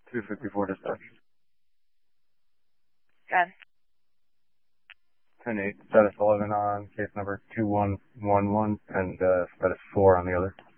254 dispatch. Good. 10-8, status 11 on case number 2111 and status 4 on the other.